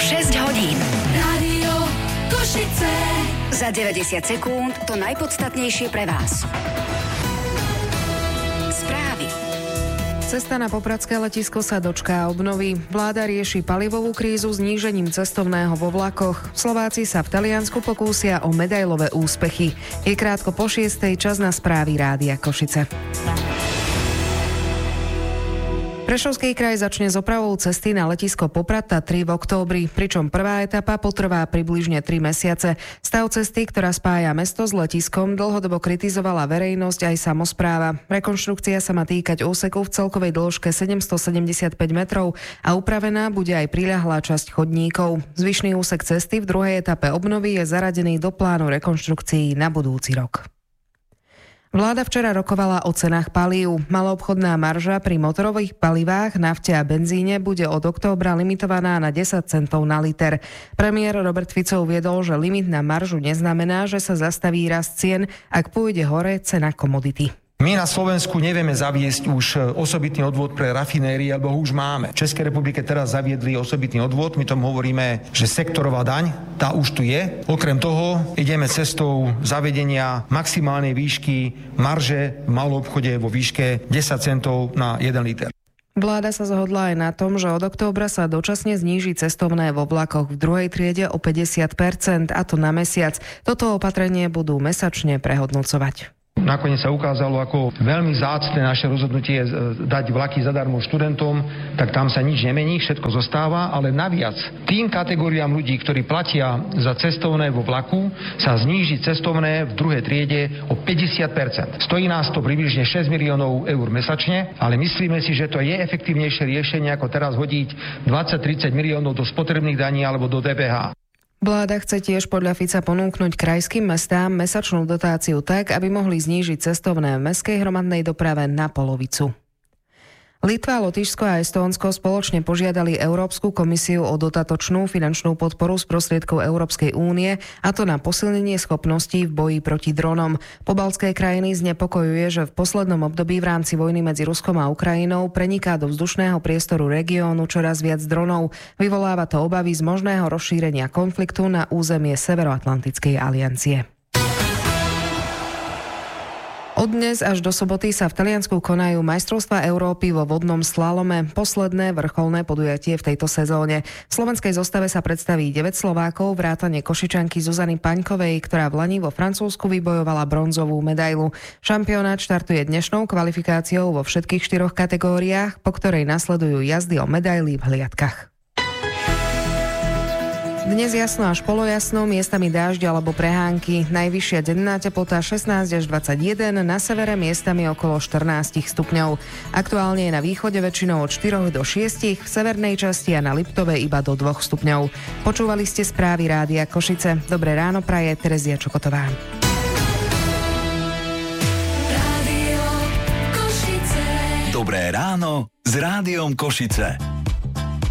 6 hodín. Rádio Košice. Za 90 sekúnd to najpodstatnejšie pre vás. Správy. Cesta na popradské letisko sa dočká obnovy. Vláda rieši palivovú krízu znížením cestovného vo vlakoch. Slováci sa v Taliansku pokúsia o medailové úspechy. Je krátko po 6:00, čas na správy Rádia Košice. Prešovský kraj začne s opravou cesty na letisko Poprad-Tatry v októbri, pričom prvá etapa potrvá približne 3 mesiace. Stav cesty, ktorá spája mesto s letiskom, dlhodobo kritizovala verejnosť aj samospráva. Rekonštrukcia sa má týkať úseku v celkovej dĺžke 775 metrov a upravená bude aj priľahlá časť chodníkov. Zvyšný úsek cesty v druhej etape obnovy je zaradený do plánu rekonštrukcií na budúci rok. Vláda včera rokovala o cenách palív. Maloobchodná marža pri motorových palivách, nafte a benzíne bude od októbra limitovaná na 10 centov na liter. Premiér Robert Fico uviedol, že limit na maržu neznamená, že sa zastaví rast cien, ak pôjde hore cena komodity. My na Slovensku nevieme zaviesť už osobitný odvod pre rafinérie, alebo ho už máme. V Českej republike teraz zaviedli osobitný odvod, my tomu hovoríme, že sektorová daň, tá už tu je. Okrem toho ideme cestou zavedenia maximálnej výšky marže v maloobchode vo výške 10 centov na 1 liter. Vláda sa zhodla aj na tom, že od októbra sa dočasne zníži cestovné vo vlakoch v druhej triede o 50%, a to na mesiac. Toto opatrenie budú mesačne prehodnocovať. Nakoniec sa ukázalo ako veľmi vzácne naše rozhodnutie dať vlaky zadarmo študentom, tak tam sa nič nemení, všetko zostáva, ale naviac tým kategóriám ľudí, ktorí platia za cestovné vo vlaku, sa zníži cestovné v druhej triede o 50%. Stojí nás to približne 6 miliónov eur mesačne, ale myslíme si, že to je efektívnejšie riešenie, ako teraz hodiť 20-30 miliónov do spotrebných daní alebo do DPH. Vláda chce tiež podľa Fica ponúknuť krajským mestám mesačnú dotáciu tak, aby mohli znížiť cestovné v mestskej hromadnej doprave na polovicu. Litva, Lotyšsko a Estónsko spoločne požiadali Európsku komisiu o dodatočnú finančnú podporu z prostriedkov Európskej únie, a to na posilnenie schopností v boji proti dronom. Pobaltské krajiny znepokojuje, že v poslednom období v rámci vojny medzi Ruskom a Ukrajinou preniká do vzdušného priestoru regiónu čoraz viac dronov. Vyvoláva to obavy z možného rozšírenia konfliktu na územie Severoatlantickej aliancie. Od dnes až do soboty sa v Taliansku konajú majstrovstvá Európy vo vodnom slalome, posledné vrcholné podujatie v tejto sezóne. V slovenskej zostave sa predstaví 9 Slovákov, vrátane Košičanky Zuzany Paňkovej, ktorá v lani vo Francúzsku vybojovala bronzovú medailu. Šampionát štartuje dnešnou kvalifikáciou vo všetkých 4 kategóriách, po ktorej nasledujú jazdy o medaily v hliadkach. Dnes jasno až polojasno, miestami dážď alebo prehánky. Najvyššia denná teplota 16 až 21, na severe miestami okolo 14 stupňov. Aktuálne je na východe väčšinou od 4 do 6, v severnej časti a na Liptove iba do 2 stupňov. Počúvali ste správy Rádia Košice. Dobré ráno praje Terezia Čokotová. Rádio Košice. Dobré ráno s Rádiom Košice.